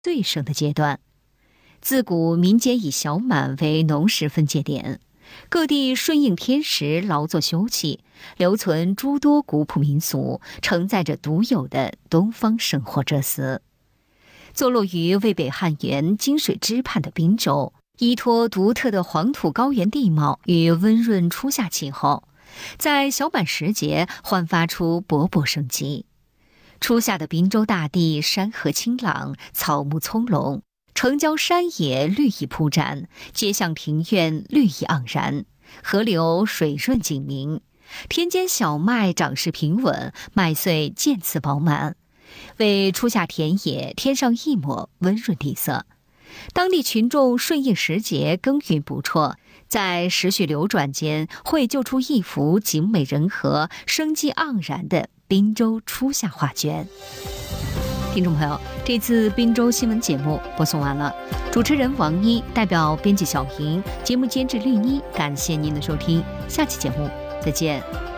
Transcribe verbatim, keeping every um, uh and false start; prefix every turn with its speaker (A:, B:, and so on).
A: 最盛的阶段。自古民间以小满为农时分界点，各地顺应天时，劳作休憩，留存诸多古朴民俗，承载着独有的东方生活哲思。坐落于渭北汉源金水之畔的滨州，依托独特的黄土高原地貌与温润初夏气候，在小满时节焕发出勃勃生机。初夏的滨州大地，山河清朗，草木葱茏，城郊山野绿意铺展，街巷庭院绿意盎然，河流水润景明，田间小麦长势平稳，麦穗渐次饱满，为初夏田野添上一抹温润地色。当地群众顺应时节耕耘不辍，在时序流转间绘就出一幅景美人和、生机盎然的滨州初夏画卷。听众朋友，这次滨州新闻节目播送完了，主持人王一代表编辑小莹，节目监制绿妮，感谢您的收听，下期节目再见。